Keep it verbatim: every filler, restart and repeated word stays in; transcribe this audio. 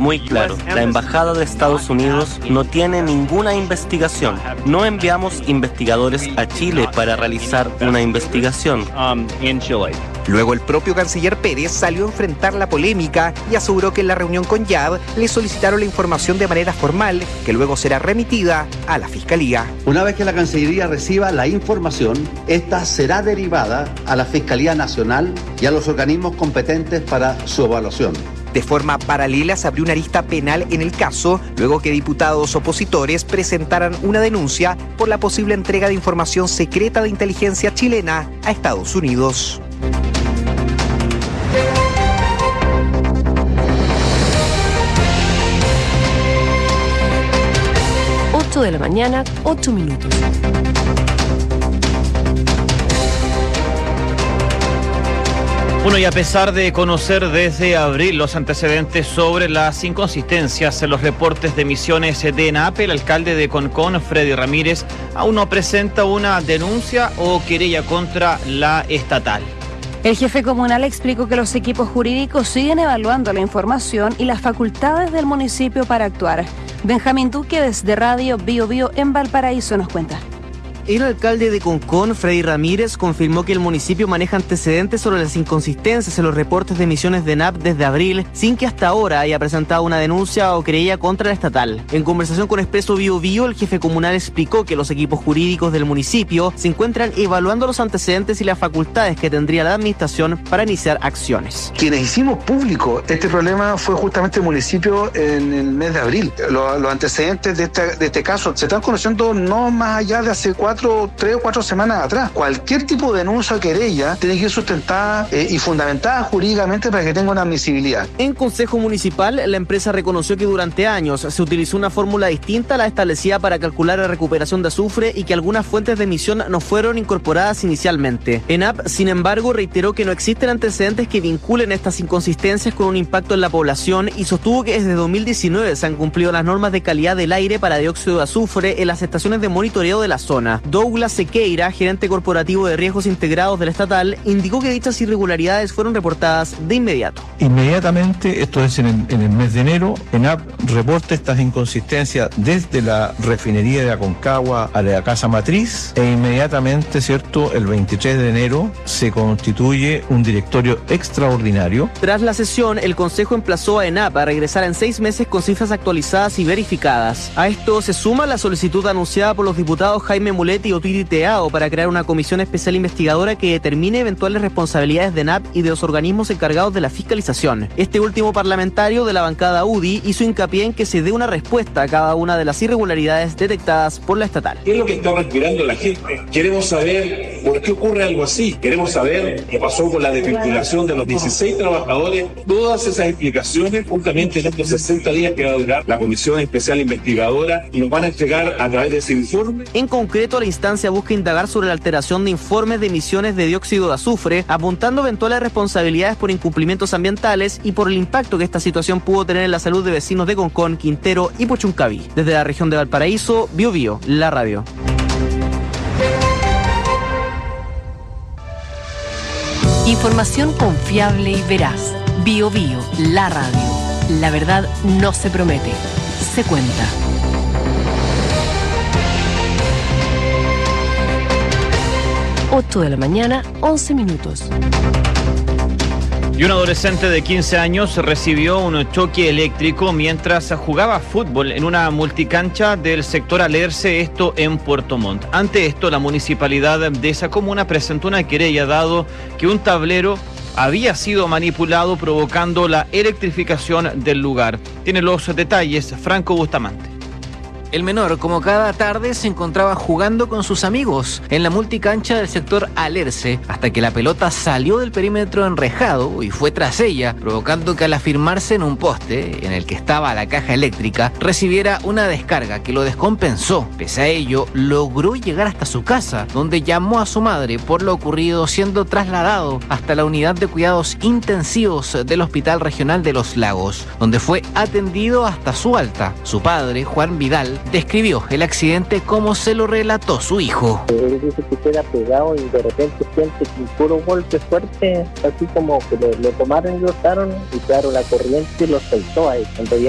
muy claro. La Embajada de Estados Unidos no tiene ninguna investigación. No enviamos investigadores a Chile para realizar una investigación. Luego el propio canciller Pérez salió a enfrentar la polémica y aseguró que en la reunión con Yab le solicitaron la información de manera formal, que luego será remitida a la Fiscalía. Una vez que la Cancillería reciba la información, esta será derivada a la Fiscalía Nacional y a los organismos competentes para su evaluación. De forma paralela se abrió una arista penal en el caso, luego que diputados opositores presentaran una denuncia por la posible entrega de información secreta de inteligencia chilena a Estados Unidos. ocho de la mañana, ocho minutos. Bueno, y a pesar de conocer desde abril los antecedentes sobre las inconsistencias en los reportes de emisiones de ENAP, el alcalde de Concón, Freddy Ramírez, aún no presenta una denuncia o querella contra la estatal. El jefe comunal explicó que los equipos jurídicos siguen evaluando la información y las facultades del municipio para actuar. Benjamín Duque, desde Radio Bio Bio en Valparaíso, nos cuenta. El alcalde de Concón, Freddy Ramírez, confirmó que el municipio maneja antecedentes sobre las inconsistencias en los reportes de emisiones de ENAP desde abril, sin que hasta ahora haya presentado una denuncia o querella contra la estatal. En conversación con Expreso Bio Bio, el jefe comunal explicó que los equipos jurídicos del municipio se encuentran evaluando los antecedentes y las facultades que tendría la administración para iniciar acciones. Quienes hicimos público este problema fue justamente el municipio en el mes de abril. Los, los antecedentes de este, de este caso se están conociendo no más allá de hace cuatro tres o cuatro semanas atrás. Cualquier tipo de denuncia o querella tiene que ir sustentada eh, y fundamentada jurídicamente para que tenga una admisibilidad. En Consejo Municipal, la empresa reconoció que durante años se utilizó una fórmula distinta a la establecida para calcular la recuperación de azufre y que algunas fuentes de emisión no fueron incorporadas inicialmente. ENAP, sin embargo, reiteró que no existen antecedentes que vinculen estas inconsistencias con un impacto en la población y sostuvo que desde dos mil diecinueve se han cumplido las normas de calidad del aire para dióxido de azufre en las estaciones de monitoreo de la zona. Douglas Sequeira, gerente corporativo de riesgos integrados de la estatal, indicó que dichas irregularidades fueron reportadas de inmediato. Inmediatamente, esto es en el, en el mes de enero, ENAP reporta estas inconsistencias desde la refinería de Aconcagua a la casa matriz e inmediatamente, cierto, el veintitrés de enero se constituye un directorio extraordinario. Tras la sesión, el Consejo emplazó a ENAP a regresar en seis meses con cifras actualizadas y verificadas. A esto se suma la solicitud anunciada por los diputados Jaime Mulet y Otiri Teao para crear una comisión especial investigadora que determine eventuales responsabilidades de ENAP y de los organismos encargados de la fiscalización. Este último parlamentario de la bancada U D I hizo hincapié en que se dé una respuesta a cada una de las irregularidades detectadas por la estatal. ¿Qué es lo que está respirando la gente? Queremos saber por qué ocurre algo así. Queremos saber qué pasó con la desvinculación de los dieciséis trabajadores. Todas esas explicaciones, justamente en estos sesenta días que va a durar la comisión especial investigadora, y nos van a entregar a través de ese informe. En concreto, la instancia busca indagar sobre la alteración de informes de emisiones de dióxido de azufre, apuntando eventuales responsabilidades por incumplimientos ambientales y por el impacto que esta situación pudo tener en la salud de vecinos de Concón, Quintero y Puchuncaví. Desde la región de Valparaíso, Bio Bio, la radio. Información confiable y veraz. Bio Bio, la radio. La verdad no se promete, se cuenta. ocho de la mañana, once minutos. Y un adolescente de quince años recibió un choque eléctrico mientras jugaba fútbol en una multicancha del sector Alerce, esto en Puerto Montt. Ante esto, la municipalidad de esa comuna presentó una querella dado que un tablero había sido manipulado provocando la electrificación del lugar. Tiene los detalles Franco Bustamante. El menor, como cada tarde, se encontraba jugando con sus amigos en la multicancha del sector Alerce, hasta que la pelota salió del perímetro enrejado y fue tras ella, provocando que al afirmarse en un poste, en el que estaba la caja eléctrica, recibiera una descarga que lo descompensó. Pese a ello, logró llegar hasta su casa, donde llamó a su madre por lo ocurrido, siendo trasladado hasta la unidad de cuidados intensivos del Hospital Regional de Los Lagos, donde fue atendido hasta su alta. Su padre, Juan Vidal, describió el accidente como se lo relató su hijo. Él dice que queda pegado y de repente siente un puro golpe fuerte, así como que lo, lo tomaron y lo usaron y claro, la corriente lo soltó ahí. Cuando